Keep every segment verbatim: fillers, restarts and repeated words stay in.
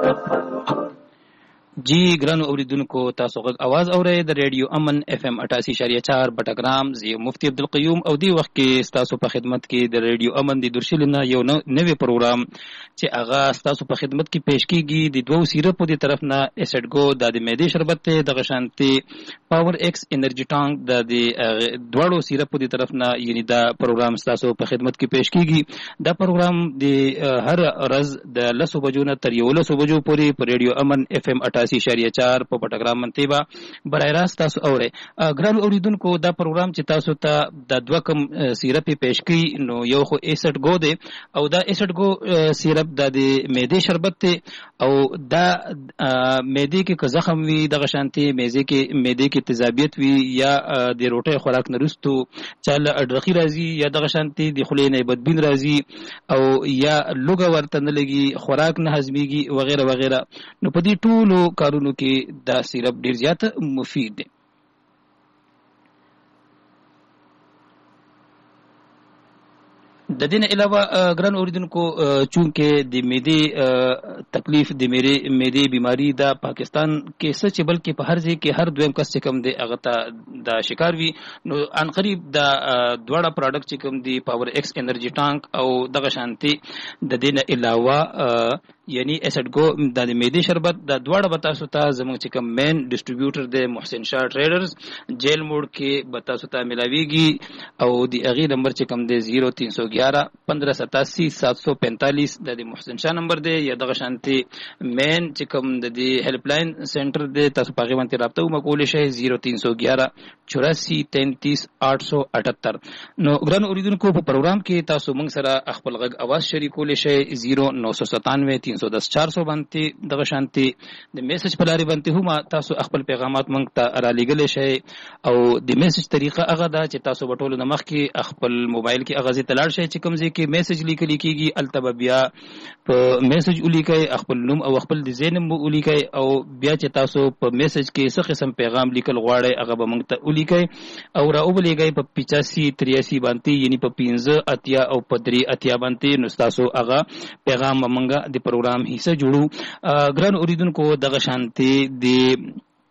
जी ګرانو اوریدونکو تاسو غږ आवाज اورئ د ریډیو امن اف ام اٹھاسی اشاریه چار بټګرام زی مفتی عبدالقیوم او دی وخت کې تاسو په خدمت کې د ریډیو امن د درشلنه یو نوې پروګرام چې هغه تاسو په خدمت کې پیش کیږي د دوو سیرپو دی طرف نه اسټ ګو د معدې شربت ته د غشانتي پاور ایکس انرژي ټانک د دوړو سیرپو دی طرف نه یعنی دا پروګرام تاسو په خدمت کې پیش کیږي دا پروګرام د هر ورځ د لسو بجو نه تر یولسو بجو پورې په ریډیو امن اف ام اٹھاسی اشاریه چار په پټګرام منتیبا برای راست تاسو اورئ ګران اوریدونکو دا پروګرام چې تاسو ته د دوه کم سیرپ پیش کړي نو یو خو اسټ ګو دی او دا اسټ ګو سیرپ د معدې شربت ته او دا معدې کې که زخم وي دغه شانتي معدې کې معدې کې تیزابیت وي یا د روټۍ خوراک نه وروستو چاله اډرخي راځي یا دغه شانتي د خولې نه بدبین راځي او یا لوګه ورته نه لګي خوراک نه هضمېږي وغیره وغیره نو په دې ټولو کارونو کې دا سیرپ ډیر زیات مفید دی. د دین علاوه ګران اوریدونکو چونکه د معدې تکلیف د معدې بیماری دا پاکستان کې څه چې بلکې په هر ځای کې هر دویم کس چې کوم دی هغه ته د شکار وي نو ان قریب دا دواړه پروډکټ چې کوم دی پاور ایکس انرژي ټانک او دغه شانتي د دین علاوه یعنی اسټ ګو د معدې شربت د دواړه بتاسو ته زموږ چې کوم مین ډسټریبیوټر دی محسن شاه ټریډرز جیل موډ کې بتاسو ته ملاويږي او د اغي نمبر چې کوم دی زیرو تین سو گیارہ پندرہ ستاسی سات سو پینتالیس د محسن شاه نمبر دی یا دغه شانتي مین چې کوم د هیلپ لاین سنټر دی تاسو په غوښتنه رابطه وکولای شئ زیرو تین سو گیارہ چوراسی تینتیس آٹھ سو اٹھتر نو ګران اوریدونکو په پروګرام کې تاسو موږ سره خپل غږ आवाज شریکولای شئ زیرو نو سو ستانوے تین سو دس چار سو باندې دغه شانتي د میسج په لارې باندې هم تاسو خپل پیغامات موږ ته را لېږلی شئ او د میسج طریقه هغه ده چې تاسو په ټولو نه مخکې خپل موبایل کې هغه ځای ته لاړ شئ چې کوم ځای کې میسج لیکل کېږي هلته به بیا په میسج ولیکئ خپل نوم او خپل د ځای نوم ولیکئ او بیا چې تاسو په میسج کې څه قسم پیغام لیکل غواړئ هغه به موږ ته ولیکئ او را وبلېږئ په پچاسی تریاسی باندې یعنی په پنځه اتیا او په درې اتیا باندې نو ستاسو هغه پیغام موږ د پروګرام حصہ جوړو ګران اوریدونکو دغه شانتي د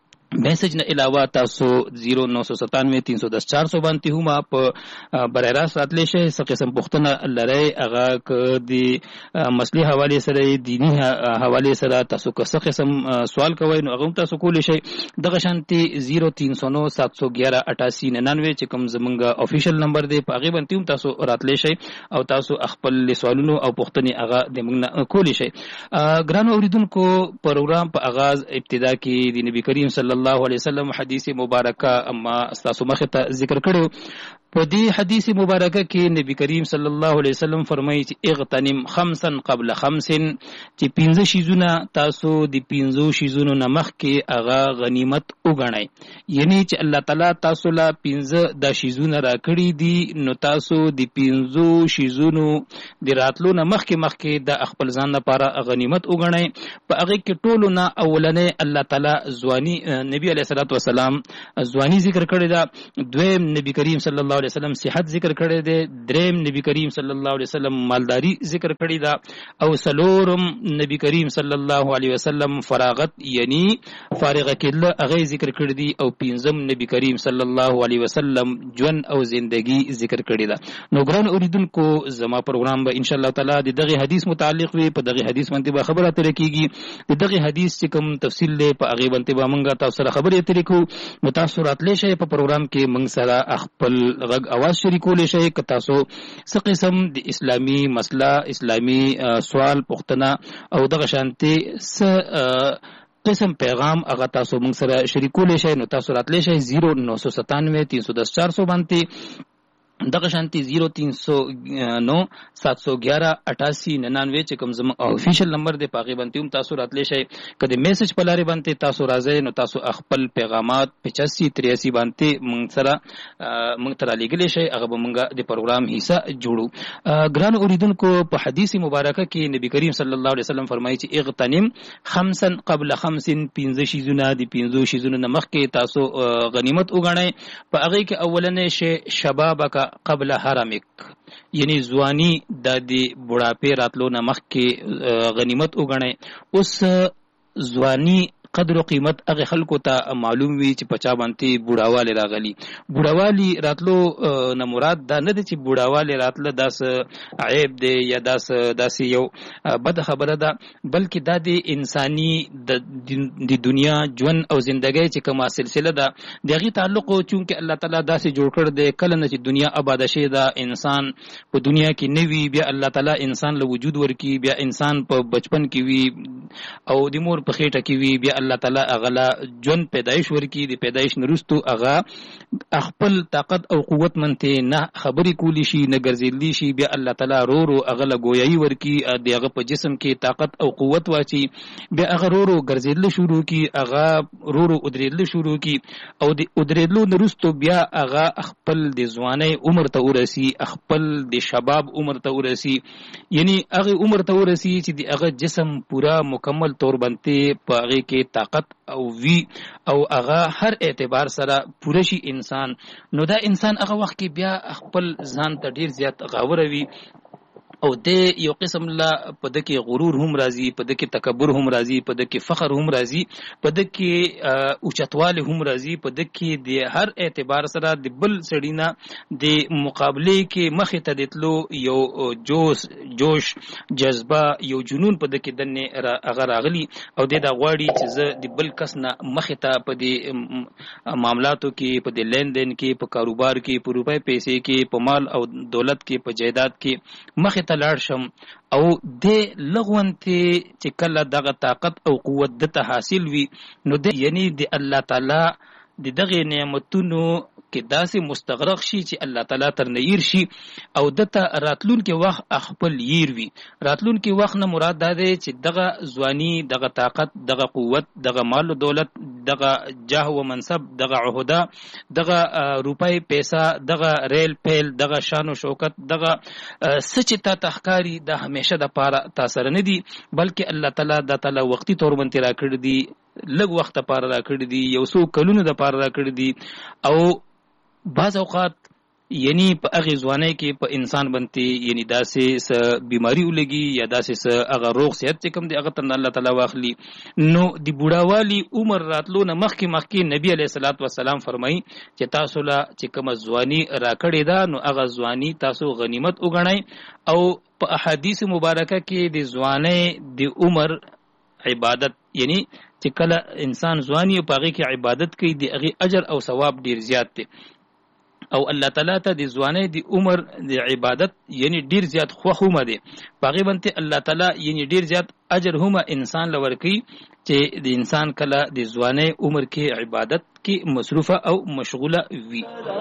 میسج نه علاوه تاسو زیرو نو سو ستانوے تین سو دس چار سو باندې هم په برای راست راتلی شئ څه قسم پوښتنه لرئ هغه که د مسلې حوالې سره دینی حوالې سره تاسو که څه قسم سوال کوئ نو هغه هم تاسو کولی شئ دغه شانتي زیرو تین سو نو سات سو گیارہ اٹھاسی ننانوے چې کوم زمونږ افیشل نمبر دی په هغې باندې هم تاسو راتلی شئ او تاسو خپل سوالونو او پوښتنې هغه د موږ نه کولی شئ. ګرانو اوریدونکو پروګرام په آغاز ابتدا کې د نبی کریم صلی الله الله علیه وسلم حدیث مبارکه اما استاسو مخه ته ذکر کړو په دې حدیث مبارکه کې نبی کریم صلی الله علیه وسلم فرمایي چې اغتنم خمسا قبل خمس چې پنځه شیزونه تاسو د پنځو شیزونو نه مخکې هغه غنیمت وګڼئ یعنی چې الله تعالی تاسو له پنځه د شیزونه راکړي دي نو تاسو د پنځو شیزونو د راتلو نه مخکې مخکې د خپل ځان لپاره غنیمت وګڼئ په هغه کې ټولو نه اولنې الله تعالی ځواني نبی علیه الصلاۃ والسلام ځواني ذکر کړی دا دویم نبی کریم صلی الله علیه وسلم صحت ذکر کړی دی دریم نبی کریم صلی الله علیه وسلم مالداری ذکر کړی دا او سلورم نبی کریم صلی الله علیه وسلم فراغت یعنی فارغ کېدل هغه ذکر کړی دی او پنځم نبی کریم صلی الله علیه وسلم ژوند او زندگی ذکر کړی دا. نو ګران اوریدونکو زما پروګرام به ان شاء الله تعالی د دغه حدیث متعلق وي په دغه حدیث باندې به خبره اترې کیږي د دغه حدیث چې کوم تفصیل دی په هغه باندې به موږ تاسو سره خبرې اترې کوو نو تاسو راتلی شئ په پروګرام کې موږ سره خپل غږ आवाज شریکولی شئ که تاسو څه قسم د اسلامي مسله اسلامي سوال پوښتنه او دغه شانتي څه قسم پیغام هغه تاسو موږ سره شریکولی شئ نو تاسو راتلی شئ زیرو نو سو ستانوے تین سو دس چار سو باندې دغه شانتي زیرو تین سو نو سات سو گیارہ اٹھاسی ننانوے چې کوم زموږ افیشل نمبر دی په هغې باندې هم تاسو راتلی شئ که د میسج په لارې باندې تاسو راځئ نو تاسو خپل پیغامات پچاسی تریاسی باندې موږ سره موږ ته رالیږلی شئ هغه به موږ د پروګرام حصه جوړو. ګرانو اوریدونکو په حدیث مبارکه کې نبی کریم صلی الله علیه وسلم فرمایي چې اغتنم خمسا قبل خمس پنځه شیزونه د پنځو شیزونو نه مخکې تاسو غنیمت وګڼئ په هغې کې اولنی شی شبابک قبل حرمک یعنی ځواني د دې بوډاپې راتلو نه مخکې غنیمت وګڼئ. اوس ځواني قدر و قیمت هغه خلکو ته معلوم وي چې په چا باندې بوډاوالی راغلی. بوډاوالی راتلو نه مراد دا نه دی چې بوډاوالی راتله داسې عیب دی یا داسې داسې یو بد خبره ده، بلکې دا د انساني د دنیا ژوند او زندګۍ چې کومه سلسله ده د هغې تعلق چونکې الله تعالی داسې جوړ کړی دی کله نه چې دنیا آباده شوې ده انسان په دنیا کې نه وي، بیا الله تعالی انسان له وجود ورکي، بیا انسان په بچپن کې وي او د مور په خېټه کې وي، بیا الله تعالی اغلا جون پیدایش ورکی، د پیدایش نرستو اغا خپل طاقت او قوت منته نه خبرې کولی شي نه ګرځېدلی شي، بیا الله تعالی رو رو اغلا گویایی ورکی، د هغه په جسم کې طاقت او قوت واچي، بیا هغه رو رو ګرځېدل شروع کی، هغه رو رو ودرېدل شروع کی او د ودرېدلو نرستو بیا هغه خپل د ځوانۍ عمر ته ورسی، خپل د شباب عمر ته ورسی، یعنی هغه عمر ته ورسی چې د هغه جسم پورا مکمل طور باندې په هغه کې طاقت او وی او هغه هر اعتبار سره پوره شي انسان. نو دا انسان هغه وخت کې بیا خپل ځان ته ډیر زیات غاوره وي او د یو قسم لا په د کې غرور هم راځي، په د کې تکبر هم راځي، په د کې فخر هم راځي، په د کې اوچتواله هم راځي، په د کې د هر اعتبار سره د بل سړی نه د مقابله کې مخې ته دتلو یو جوش جوش جذبه یو جنون په د کې دنه هغه راغلی او د دا غواړي چې زه د بل کس نه مخې ته په د معاملاتو کې، په د لین دین کې، په کاروبار کې، په روپۍ پیسې کې، په مال او دولت کې، په جایداد کې مخې لاړ شم او د لغونته چې کله دغه طاقت او قوت دته حاصل وي نو د یعنی د الله تعالی د دغه نعمتونو کې داسې مستغرق شي چې الله تعالی تر نیر شي او دته راتلون کې وخت خپل ير وي. راتلون کې وخت نه مراد ده چې دغه ځواني، دغه طاقت، دغه قوت، دغه مال او دولت، دغه جاه او منصب، دغه عہده، دغه روپۍ پیسہ، دغه ریل پیل، دغه شان او شوکت، دغه سچ ته تخکاری د همیشه د پاره تاثیر نه دي، بلکې الله تعالی د تعالی وختي تور باندې را کړی دي، لږ وخت لپاره را کړی دي، یو څو کلونو لپاره را کړی دي او بعض اوقات یعنی په هغه ځوانۍ کې په انسان باندې یعنی داسې س بیماری ولګي یا داسې س هغه روغ صحت چې کوم دی هغه تر الله تعالی واخلي. نو د بوډاوالي عمر راتلو نه مخکې مخکې نبی علیه الصلاۃ والسلام فرمایي چې تاسو لا چې کوم ځواني راکړې ده نو هغه ځواني تاسو غنیمت وګڼئ او په احادیث مبارکه کې د ځوانۍ د عمر عبادت یعنی چې کله انسان ځواني په هغه کې عبادت کوي د هغه اجر او ثواب ډیر زیات دی او الله تعالی ته د ځوانۍ د عمر د عبادت یعنی ډیر زیات خوښ هم دی، باغې باندې الله تعالی یعنی ډیر زیات اجر هم انسان لور کوي چې د انسان کله د ځوانۍ عمر کې عبادت کې مصروفه او مشغوله وي.